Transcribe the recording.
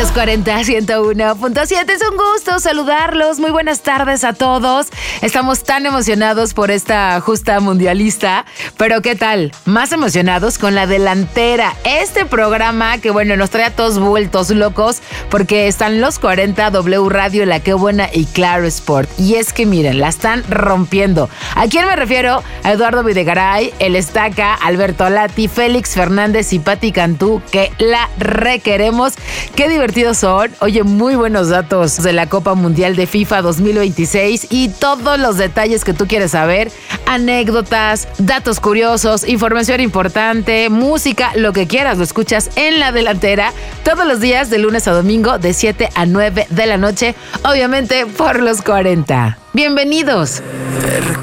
Los 40 101.7, es un gusto saludarlos. Muy buenas tardes a todos. Estamos tan emocionados por esta justa mundialista, pero ¿qué tal? Más emocionados con la delantera. Este programa que, bueno, nos trae a todos vueltos locos porque están los 40 W Radio, La Qué Buena y Claro Sport. Y es que miren, la están rompiendo. ¿A quién me refiero? A Eduardo Videgaray, El Estaca, Alberto Lati, Félix Fernández y Pati Cantú, que la requeremos. Qué divertidos son. Oye, muy buenos datos de la Copa Mundial de FIFA 2026 y todos los detalles que tú quieres saber, anécdotas, datos curiosos, información importante, música, lo que quieras, lo escuchas en la delantera todos los días de lunes a domingo de 7 a 9 de la noche, obviamente por los 40. Bienvenidos.